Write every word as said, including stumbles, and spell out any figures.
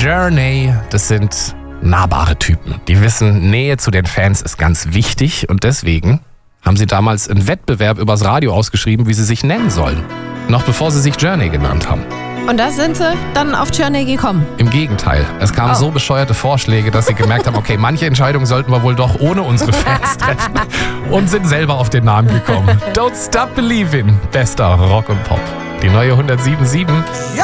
Journey, das sind nahbare Typen. Die wissen, Nähe zu den Fans ist ganz wichtig und deswegen haben sie damals einen Wettbewerb übers Radio ausgeschrieben, wie sie sich nennen sollen. Noch bevor sie sich Journey genannt haben. Und da sind sie dann auf Journey gekommen. Im Gegenteil. Es kamen Oh. so bescheuerte Vorschläge, dass sie gemerkt haben, okay, manche Entscheidungen sollten wir wohl doch ohne unsere Fans treffen. Und sind selber auf den Namen gekommen. Don't Stop Believin'. Bester Rock und Pop. Die neue hundertsieben Komma sieben.